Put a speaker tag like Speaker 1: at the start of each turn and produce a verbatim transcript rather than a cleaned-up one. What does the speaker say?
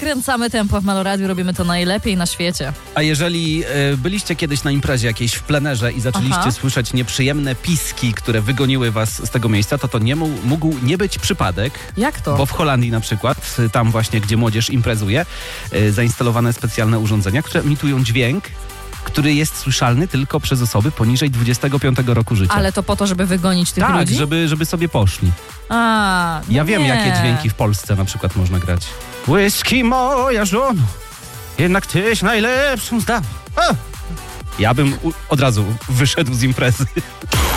Speaker 1: nakręcamy tempo w Meloradiu, robimy to najlepiej na świecie.
Speaker 2: A jeżeli y, byliście kiedyś na imprezie jakiejś w plenerze i zaczęliście
Speaker 1: Aha.
Speaker 2: słyszeć nieprzyjemne piski, które wygoniły was z tego miejsca, to to nie mógł, mógł nie być przypadek.
Speaker 1: Jak to?
Speaker 2: Bo w Holandii na przykład, y, tam właśnie, gdzie młodzież imprezuje, y, zainstalowane specjalne urządzenia, które emitują dźwięk, który jest słyszalny tylko przez osoby poniżej dwudziestego piątego roku życia.
Speaker 1: Ale to po to, żeby wygonić tych
Speaker 2: tak,
Speaker 1: ludzi?
Speaker 2: żeby, żeby sobie poszli.
Speaker 1: A, no
Speaker 2: Ja wiem,
Speaker 1: nie.
Speaker 2: jakie dźwięki w Polsce na przykład można grać. Whisky, moja żono, jednak tyś najlepszą zdał. Ja bym u- od razu wyszedł z imprezy.